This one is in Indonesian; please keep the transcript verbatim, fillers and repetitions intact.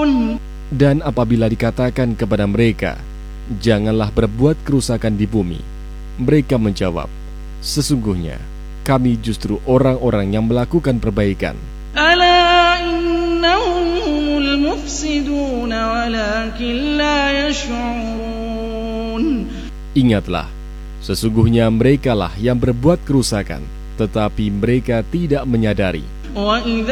Dan apabila dikatakan kepada mereka, janganlah berbuat kerusakan di bumi, mereka menjawab, sesungguhnya kami justru orang-orang yang melakukan perbaikan. Ala innahum humul mufsidun walakin la yash'urun. Ingatlah, sesungguhnya merekalah yang berbuat kerusakan, tetapi mereka tidak menyadari.